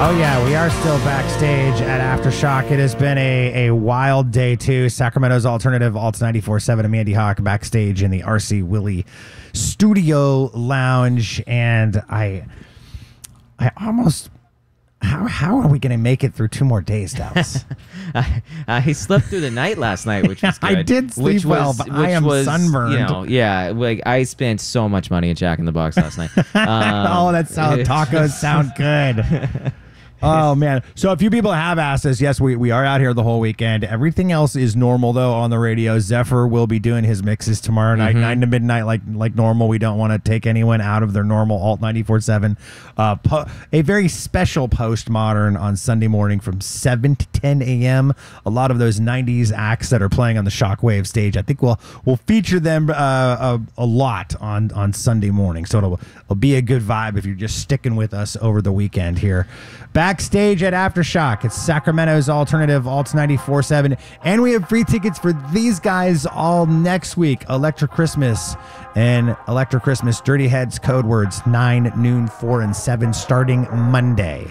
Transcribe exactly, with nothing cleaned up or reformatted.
Oh, yeah, we are still backstage at Aftershock. It has been a, a wild day, too. Sacramento's Alternative, Alt ninety-four point seven, Mandy Hawk backstage in the R C Willey Studio Lounge. And I I almost... How how are we going to make it through two more days, Dallas? I, I slept through the night last night, which was good. I did sleep which well, was, but which I am was, sunburned. You know, yeah, like I spent so much money at Jack in the Box last night. Um, oh, that sound, tacos sound good. Oh, man. So a few people have asked us. Yes, we, we are out here the whole weekend. Everything else is normal, though, on the radio. Zephyr will be doing his mixes tomorrow night, mm-hmm. nine to midnight, like like normal. We don't want to take anyone out of their normal Alt ninety-four point seven. Uh, po- a very special postmodern on Sunday morning from seven to ten a.m. A lot of those nineties acts that are playing on the Shockwave stage, I think we'll, we'll feature them uh, a, a lot on, on Sunday morning. So it'll, it'll be a good vibe if you're just sticking with us over the weekend here. Backstage at Aftershock, it's Sacramento's Alternative, Alt ninety-four point seven. And we have free tickets for these guys all next week. Electric Christmas and Electric Christmas Dirty Heads Code Words, nine, noon, four, and seven, starting Monday.